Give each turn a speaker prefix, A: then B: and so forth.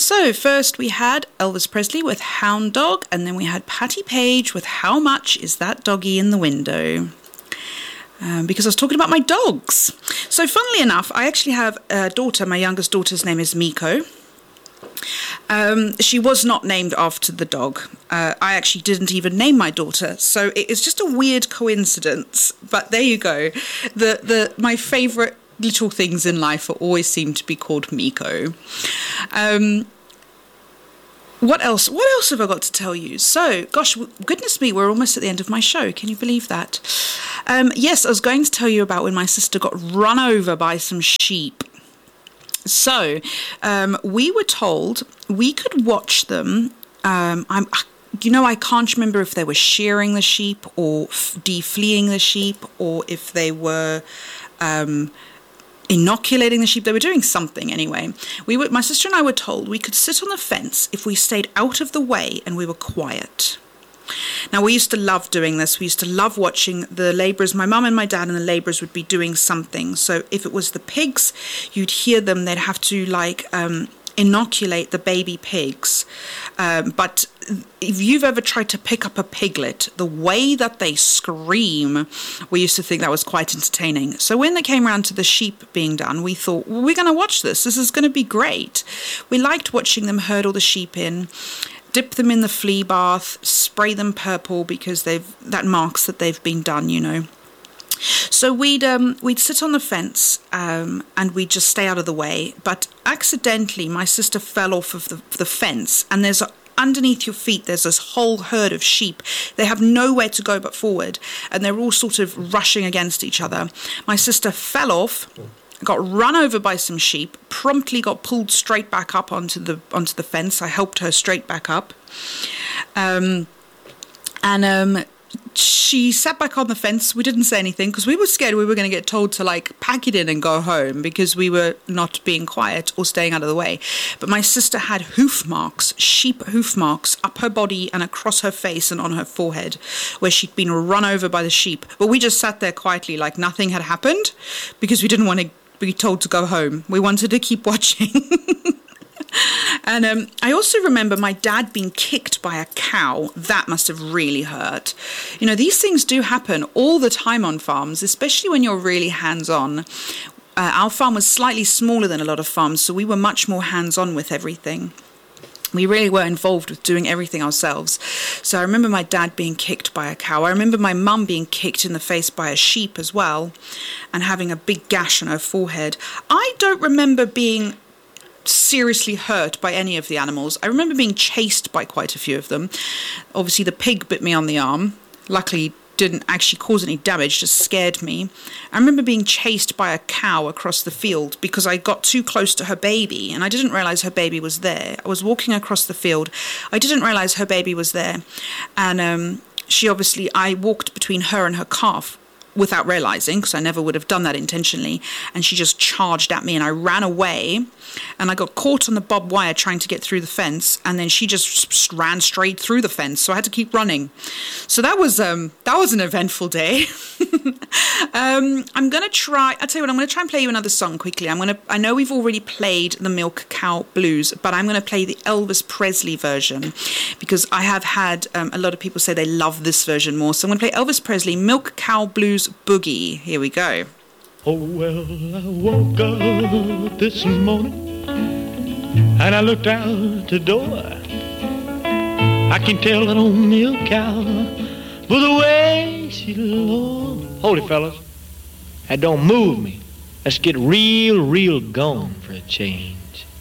A: So first we had Elvis Presley with Hound Dog, and then we had Patti Page with How Much Is That Doggy in the Window? Because I was talking about my dogs. So funnily enough, I actually have a daughter. My youngest daughter's name is Miko. She was not named after the dog. I actually didn't even name my daughter, so it's just a weird coincidence. But there you go. My favourite little things in life always seem to be called Miko. What else? What else have I got to tell you? So, gosh, goodness me, we're almost at the end of my show. Can you believe that? Yes, I was going to tell you about when my sister got run over by some sheep. So, we were told we could watch them. I can't remember if they were shearing the sheep or defleeing the sheep, or if they were inoculating the sheep. They were doing something anyway. My sister and I were told we could sit on the fence if we stayed out of the way and we were quiet. Now, we used to love doing this. We used to love watching the labourers. My mum and my dad and the labourers would be doing something. So if it was the pigs, you'd hear them. They'd have to inoculate the baby pigs. But if you've ever tried to pick up a piglet, the way that they scream, we used to think that was quite entertaining. So when they came around to the sheep being done, we thought, well, we're going to watch this. This is going to be great. We liked watching them herd all the sheep in, dip them in the flea bath, spray them purple because that marks that they've been done, you know. So we'd sit on the fence and we'd just stay out of the way. But accidentally, my sister fell off of the fence, and underneath your feet, there's this whole herd of sheep. They have nowhere to go but forward, and they're all sort of rushing against each other. My sister fell off, got run over by some sheep, promptly got pulled straight back up onto the fence. I helped her straight back up. She sat back on the fence. We didn't say anything because we were scared we were going to get told to pack it in and go home because we were not being quiet or staying out of the way. But my sister had sheep hoof marks up her body and across her face and on her forehead where she'd been run over by the sheep. But we just sat there quietly like nothing had happened because we didn't want to be told to go home. We wanted to keep watching. And I also remember my dad being kicked by a cow. That must have really hurt. You know, these things do happen all the time on farms, especially when you're really hands-on. Our farm was slightly smaller than a lot of farms, so we were much more hands-on with everything. We really were involved with doing everything ourselves. So I remember my dad being kicked by a cow. I remember my mum being kicked in the face by a sheep as well and having a big gash on her forehead. I don't remember being seriously hurt by any of the animals. I remember being chased by quite a few of them. Obviously, the pig bit me on the arm. Luckily, didn't actually cause any damage, just scared me. I remember being chased by a cow across the field because I got too close to her baby and I didn't realise her baby was there. I was walking across the field. I didn't realise her baby was there. And I walked between her and her calf without realising, because I never would have done that intentionally, and she just charged at me and I ran away and I got caught on the barbed wire trying to get through the fence, and then she just ran straight through the fence, so I had to keep running. So that was an eventful day. I'm going to try and play you another song quickly. I know we've already played the Milk Cow Blues, but I'm going to play the Elvis Presley version because I have had a lot of people say they love this version more. So I'm going to play Elvis Presley, Milk Cow Blues Boogie. Here we go.
B: Oh, well, I woke up this morning and I looked out the door. I can tell that old milk cow by the way she looks. Hold it, fellas. That don't move me. Let's get real gone for a change.